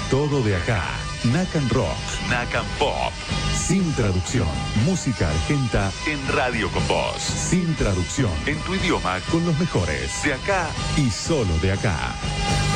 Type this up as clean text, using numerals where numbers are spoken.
Todo de acá. Nacan Rock. Nacan Pop. Sin traducción. Música argenta en Radio con Vos. Sin traducción. En tu idioma con los mejores. De acá y solo de acá.